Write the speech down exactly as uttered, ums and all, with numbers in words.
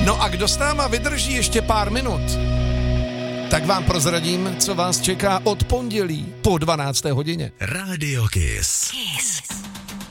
No a kdo s náma vydrží ještě pár minut, tak vám prozradím, co vás čeká od pondělí po dvanácté hodině. Radio Kiss. Kiss.